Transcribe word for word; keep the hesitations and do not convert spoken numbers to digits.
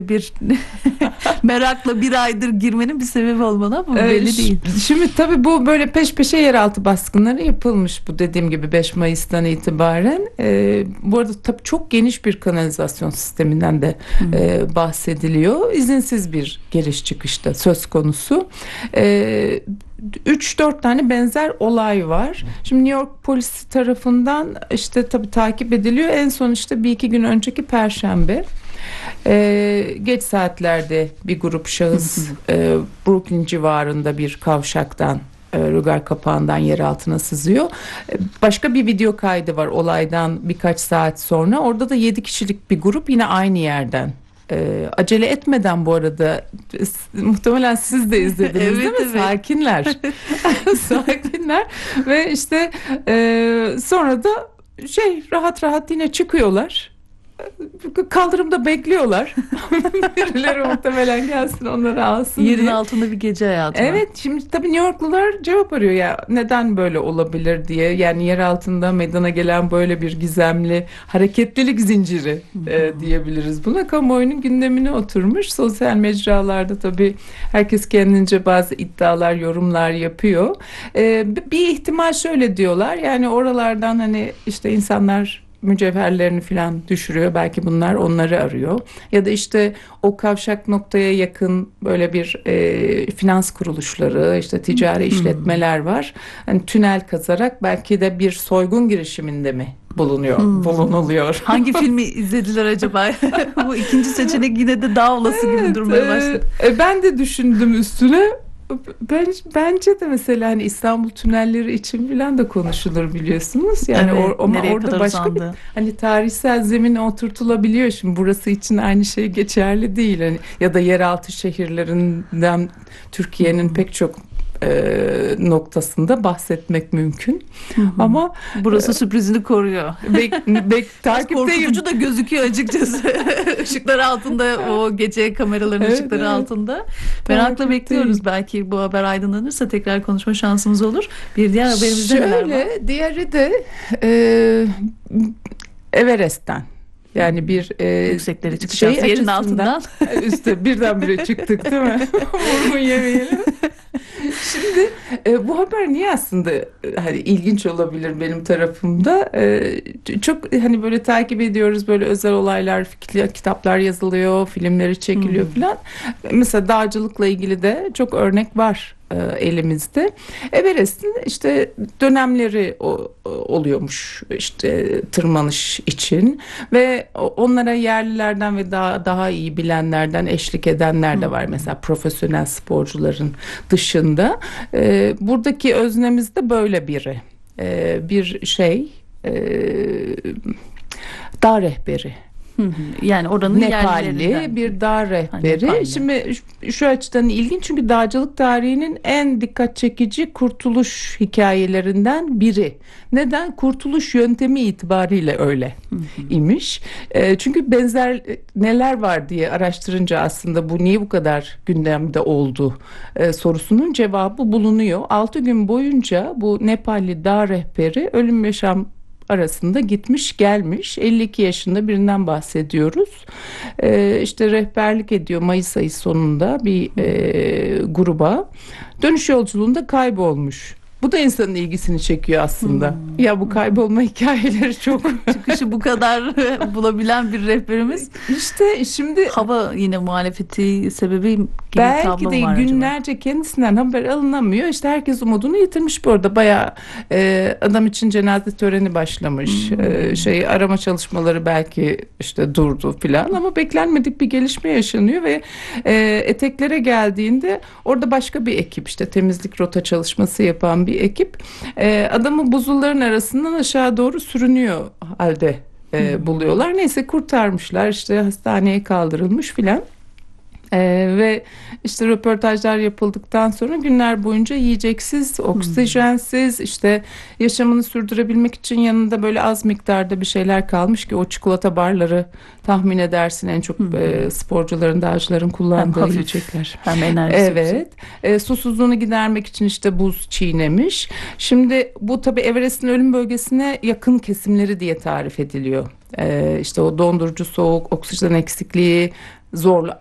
bir merakla bir aydır girmenin bir sebebi olmalı ama Ee, belli değil. Şimdi tabii bu böyle peş peşe yeraltı baskınları yapılmış, bu dediğim gibi beş Mayıs'tan itibaren. Ee, bu arada tabii çok geniş bir kanalizasyon sisteminden de e, bahsediliyor. İzinsiz bir giriş çıkışta söz konusu. Ee, üç dört tane benzer olay var. Şimdi New York polisi tarafından işte tabii takip ediliyor. En son işte bir iki gün önceki Perşembe. Ee, geç saatlerde bir grup şahıs e, Brooklyn civarında bir kavşaktan e, rögar kapağından yer altına sızıyor. E, başka bir video kaydı var olaydan birkaç saat sonra. Orada da yedi kişilik bir grup yine aynı yerden. E, acele etmeden, bu arada s- muhtemelen siz de izlediniz Evet, değil mi? evet. Sakinler. Sakinler ve işte e, sonra da şey rahat rahat yine çıkıyorlar. Kaldırımda bekliyorlar. Birileri muhtemelen gelsin onları alsın Yerin diye. altında bir gece hayatı var. Evet, şimdi tabii New Yorklular cevap arıyor ya, neden böyle olabilir diye. Yani yer altında meydana gelen böyle bir gizemli hareketlilik zinciri e, diyebiliriz buna. Kamuoyunun gündemine oturmuş. Sosyal mecralarda tabii herkes kendince bazı iddialar, yorumlar yapıyor. E, bir ihtimal şöyle diyorlar, yani oralardan hani işte insanlar mücevherlerini falan düşürüyor. Belki bunlar onları arıyor. Ya da işte o kavşak noktaya yakın böyle bir e, finans kuruluşları, işte ticari işletmeler var. Hani tünel kazarak belki de bir soygun girişiminde mi bulunuyor, bulunuluyor. Hangi filmi izlediler acaba? Bu ikinci seçenek yine de daha olası gibi durmaya başladı. E, e, ben de düşündüm üstüne. Ben, bence de mesela hani İstanbul tünelleri için falan da konuşulur, biliyorsunuz. Yani Evet, or, ama nereye orada kadar başka bir uzandı? hani tarihsel zemine oturtulabiliyor. Şimdi burası için aynı şey geçerli değil. Hani, ya da yeraltı şehirlerinden Türkiye'nin pek çok e, noktasında bahsetmek mümkün. Ama Burası sürprizini koruyor. bek, bek, Biraz takipteyim. korkutucu da gözüküyor açıkçası. Işıklar altında, o gece kameraların Evet, ışıkları evet. altında. Merakla Takipteyim. bekliyoruz. Belki bu haber aydınlanırsa tekrar konuşma şansımız olur. Bir diğer haberimizde neler var? Şöyle, diğeri de e, Everest'ten. Yani bir e, Yükseklere çıkacağız şey yerin açısından- altından. üstte birdenbire çıktık değil mi? Vurgun yemeyelim. Şimdi e, bu haber niye aslında e, hani ilginç olabilir benim tarafımda? E, çok hani böyle takip ediyoruz, böyle özel olaylar, fikir- kitaplar yazılıyor, filmleri çekiliyor falan. Mesela dağcılıkla ilgili de çok örnek var e, elimizde. Everest'in işte dönemleri o- o- oluyormuş işte tırmanış için ve o- onlara yerlilerden ve daha daha iyi bilenlerden eşlik edenler de var. Mesela profesyonel sporcuların dışında. E, buradaki öznemiz de böyle biri. E, bir şey, e, dağ rehberi. Hı hı. Yani oranın Nepalli yerlilerinden. bir dağ rehberi. Nepalli. Şimdi şu, şu açıdan ilginç, çünkü dağcılık tarihinin en dikkat çekici kurtuluş hikayelerinden biri. Neden? Kurtuluş yöntemi itibariyle öyle imiş. E, çünkü benzer e, neler var diye araştırınca aslında bu niye bu kadar gündemde oldu e, sorusunun cevabı bulunuyor. Altı gün boyunca bu Nepalli dağ rehberi ölüm yaşam arasında gitmiş gelmiş. elli iki yaşında birinden bahsediyoruz. Ee, işte rehberlik ediyor Mayıs ayı sonunda bir e, gruba. Dönüş yolculuğunda kaybolmuş. Bu da insanın ilgisini çekiyor aslında. Ya bu kaybolma hikayeleri çok. Çıkışı bu kadar bulabilen bir rehberimiz. İşte şimdi Hava yine muhalefeti sebebi gibi bir belki tablo de var acaba? günlerce kendisinden haber alınamıyor. İşte herkes umudunu yitirmiş bu arada. Bayağı e, adam için cenaze töreni başlamış. E, şey arama çalışmaları belki işte durdu filan, ama beklenmedik bir gelişme yaşanıyor ve e, eteklere geldiğinde orada başka bir ekip, işte temizlik rota çalışması yapan bir ekip e, adamı buzulların arasından aşağı doğru sürünüyor halde e, buluyorlar. Neyse kurtarmışlar, işte hastaneye kaldırılmış filan. Ee, ve işte röportajlar yapıldıktan sonra günler boyunca yiyeceksiz, oksijensiz, işte yaşamını sürdürebilmek için yanında böyle az miktarda bir şeyler kalmış ki o çikolata barları, tahmin edersin en çok e, sporcuların, dağcıların Hem kullandığı hafif yiyecekler. hem enerjisi yüksek. Evet. E, susuzluğunu gidermek için işte buz çiğnemiş. Şimdi bu tabii Everest'in ölüm bölgesine yakın kesimleri diye tarif ediliyor. E, işte o dondurucu soğuk, oksijen eksikliği, zorlu